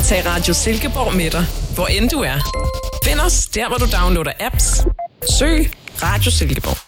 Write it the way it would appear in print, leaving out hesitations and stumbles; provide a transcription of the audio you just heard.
tag Radio Silkeborg med dig, hvor end du er. Find os der, hvor du downloader apps. Søg Radio Silkeborg.